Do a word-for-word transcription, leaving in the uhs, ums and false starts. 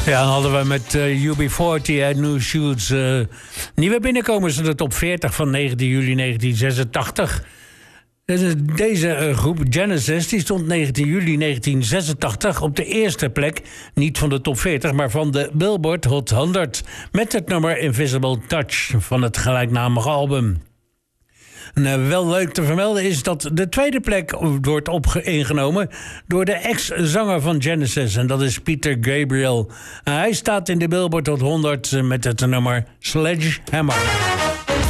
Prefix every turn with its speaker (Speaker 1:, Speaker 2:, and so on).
Speaker 1: Ja, dan hadden we met uh, U B veertig en New Shoots uh, nieuwe binnenkomers in de top veertig van negentien juli negentien zesentachtig. Deze uh, groep, Genesis, die stond negentien juli negentien zesentachtig op de eerste plek. Niet van de top veertig, maar van de Billboard Hot honderd. Met het nummer Invisible Touch van het gelijknamige album. En, uh, wel leuk te vermelden is dat de tweede plek wordt opge- ingenomen door de ex-zanger van Genesis. En dat is Peter Gabriel. Uh, hij staat in de Billboard Hot honderd met het nummer Sledgehammer.